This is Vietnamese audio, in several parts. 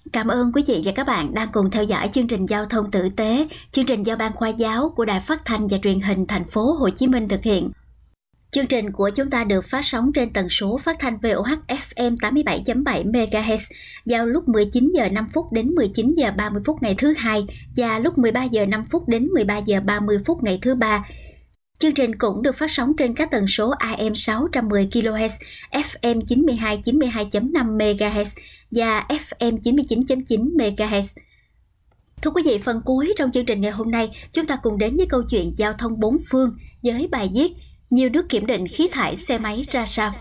Cảm ơn quý vị và các bạn đang cùng theo dõi chương trình Giao thông tử tế, chương trình do Ban Khoa giáo của Đài Phát thanh và Truyền hình Thành phố Hồ Chí Minh thực hiện. Chương trình của chúng ta được phát sóng trên tần số phát thanh VOH FM 87.7 MHz vào lúc 19 giờ 5 phút đến 19 giờ 30 phút ngày thứ hai và lúc 13 giờ 5 phút đến 13 giờ 30 phút ngày thứ ba. Chương trình cũng được phát sóng trên các tần số AM 610 kHz, FM 92.5 MHz và FM 99.9 MHz. Thưa quý vị, phần cuối trong chương trình ngày hôm nay, chúng ta cùng đến với câu chuyện giao thông bốn phương với bài viết nhiều nước kiểm định khí thải xe máy ra sao.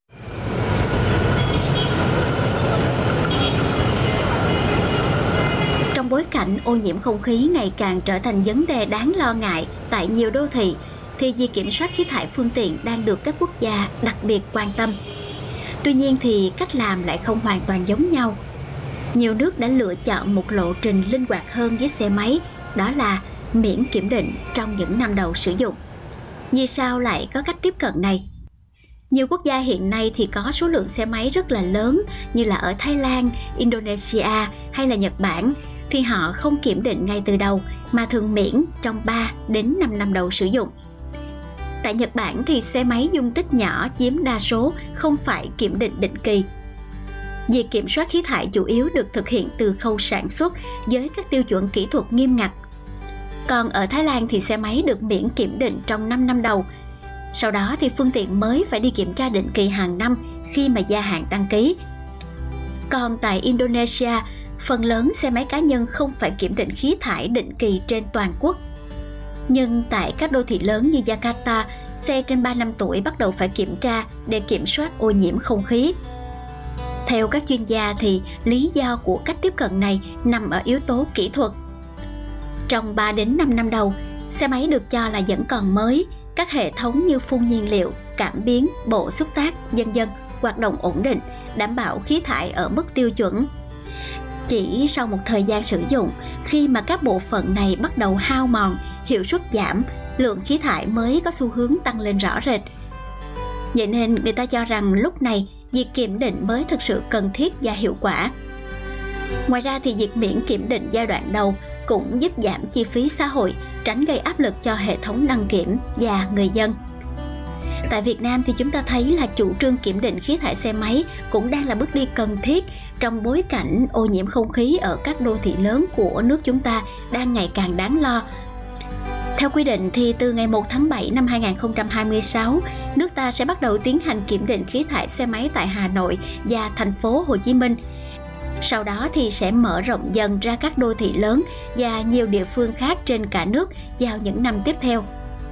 Trong bối cảnh ô nhiễm không khí ngày càng trở thành vấn đề đáng lo ngại tại nhiều đô thị, thì việc kiểm soát khí thải phương tiện đang được các quốc gia đặc biệt quan tâm. Tuy nhiên thì cách làm lại không hoàn toàn giống nhau. Nhiều nước đã lựa chọn một lộ trình linh hoạt hơn với xe máy, đó là miễn kiểm định trong những năm đầu sử dụng. Vì sao lại có cách tiếp cận này? Nhiều quốc gia hiện nay thì có số lượng xe máy rất là lớn, như là ở Thái Lan, Indonesia hay là Nhật Bản, thì họ không kiểm định ngay từ đầu mà thường miễn trong 3 đến 5 năm đầu sử dụng. Tại Nhật Bản thì xe máy dung tích nhỏ chiếm đa số, không phải kiểm định định kỳ. Việc kiểm soát khí thải chủ yếu được thực hiện từ khâu sản xuất với các tiêu chuẩn kỹ thuật nghiêm ngặt. Còn ở Thái Lan thì xe máy được miễn kiểm định trong 5 năm đầu. Sau đó thì phương tiện mới phải đi kiểm tra định kỳ hàng năm khi mà gia hạn đăng ký. Còn tại Indonesia, phần lớn xe máy cá nhân không phải kiểm định khí thải định kỳ trên toàn quốc. Nhưng tại các đô thị lớn như Jakarta, xe trên 3 năm tuổi bắt đầu phải kiểm tra để kiểm soát ô nhiễm không khí. Theo các chuyên gia thì lý do của cách tiếp cận này nằm ở yếu tố kỹ thuật. Trong 3 đến 5 năm đầu, xe máy được cho là vẫn còn mới, các hệ thống như phun nhiên liệu, cảm biến, bộ xúc tác, vân vân hoạt động ổn định, đảm bảo khí thải ở mức tiêu chuẩn. Chỉ sau một thời gian sử dụng, khi mà các bộ phận này bắt đầu hao mòn, hiệu suất giảm, lượng khí thải mới có xu hướng tăng lên rõ rệt. Vậy nên người ta cho rằng lúc này việc kiểm định mới thực sự cần thiết và hiệu quả. Ngoài ra thì việc miễn kiểm định giai đoạn đầu cũng giúp giảm chi phí xã hội, tránh gây áp lực cho hệ thống đăng kiểm và người dân. Tại Việt Nam thì chúng ta thấy là chủ trương kiểm định khí thải xe máy cũng đang là bước đi cần thiết trong bối cảnh ô nhiễm không khí ở các đô thị lớn của nước chúng ta đang ngày càng đáng lo. Theo quy định thì từ ngày 1 tháng 7 năm 2026, nước ta sẽ bắt đầu tiến hành kiểm định khí thải xe máy tại Hà Nội và thành phố Hồ Chí Minh. Sau đó thì sẽ mở rộng dần ra các đô thị lớn và nhiều địa phương khác trên cả nước vào những năm tiếp theo.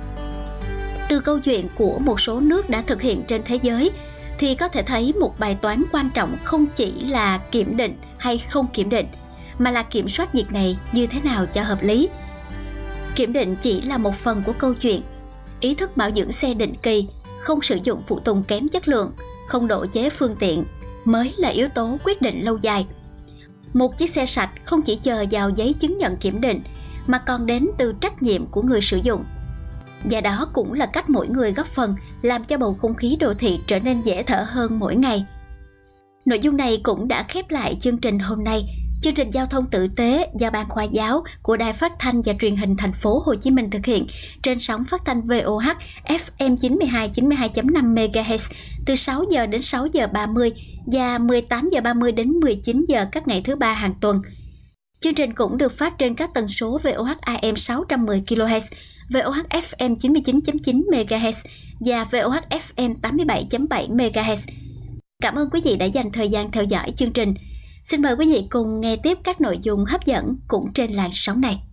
Từ câu chuyện của một số nước đã thực hiện trên thế giới thì có thể thấy một bài toán quan trọng không chỉ là kiểm định hay không kiểm định, mà là kiểm soát việc này như thế nào cho hợp lý. Kiểm định chỉ là một phần của câu chuyện. Ý thức bảo dưỡng xe định kỳ, không sử dụng phụ tùng kém chất lượng, không độ chế phương tiện mới là yếu tố quyết định lâu dài. Một chiếc xe sạch không chỉ chờ vào giấy chứng nhận kiểm định mà còn đến từ trách nhiệm của người sử dụng. Và đó cũng là cách mỗi người góp phần làm cho bầu không khí đô thị trở nên dễ thở hơn mỗi ngày. Nội dung này cũng đã khép lại chương trình hôm nay. Chương trình Giao thông tử tế do Ban Khoa giáo của Đài Phát thanh và Truyền hình Thành phố Hồ Chí Minh thực hiện trên sóng phát thanh VOH FM 92.5 MHz từ 6 giờ đến 6 giờ 30 và 18 giờ 30 đến 19 giờ các ngày thứ ba hàng tuần. Chương trình cũng được phát trên các tần số VOH AM 610 kHz, VOH FM 99.9 MHz và VOH FM 87.7 MHz. Cảm ơn quý vị đã dành thời gian theo dõi chương trình. Xin mời quý vị cùng nghe tiếp các nội dung hấp dẫn cũng trên làn sóng này.